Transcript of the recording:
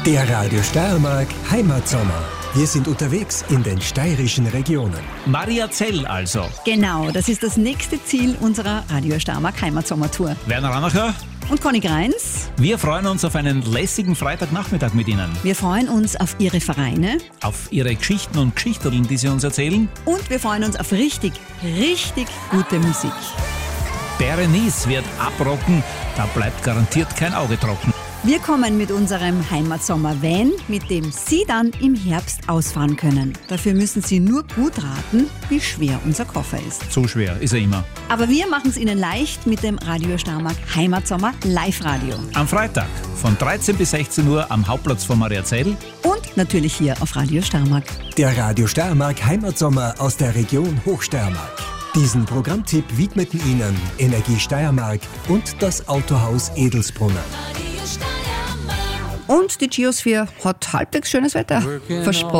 Der Radio Steiermark Heimatsommer. Wir sind unterwegs in den steirischen Regionen. Mariazell also. Genau, das ist das nächste Ziel unserer Radio Steiermark Heimatsommertour. Werner Ranacher. Und Conny Greins. Wir freuen uns auf einen lässigen Freitagnachmittag mit Ihnen. Wir freuen uns auf Ihre Vereine. Auf Ihre Geschichten und Geschichterln, die Sie uns erzählen. Und wir freuen uns auf richtig gute Musik. Berenice wird abrocken, da bleibt garantiert kein Auge trocken. Wir kommen mit unserem Heimatsommer-Van, mit dem Sie dann im Herbst ausfahren können. Dafür müssen Sie nur gut raten, wie schwer unser Koffer ist. So schwer ist er immer. Aber wir machen es Ihnen leicht mit dem Radio Steiermark Heimatsommer Live-Radio. Am Freitag von 13 bis 16 Uhr am Hauptplatz von Mariazell. Und natürlich hier auf Radio Steiermark. Der Radio Steiermark Heimatsommer aus der Region Hochsteiermark. Diesen Programmtipp widmeten Ihnen Energie Steiermark und das Autohaus Edelsbrunner. Und die Geosphere hat halbwegs schönes Wetter versprochen.